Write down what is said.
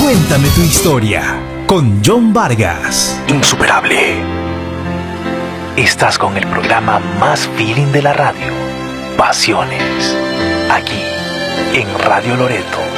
Cuéntame tu historia con John Vargas. Insuperable. Estás con el programa más feeling de la radio. Pasiones. Aquí, en Radio Loreto.